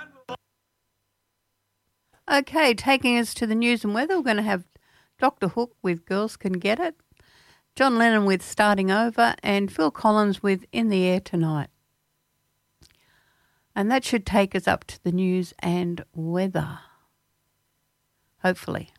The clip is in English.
Okay, taking us to the news and weather, we're going to have Dr. Hook with Girls Can Get It, John Lennon with Starting Over, and Phil Collins with In the Air Tonight. And that should take us up to the news and weather, hopefully.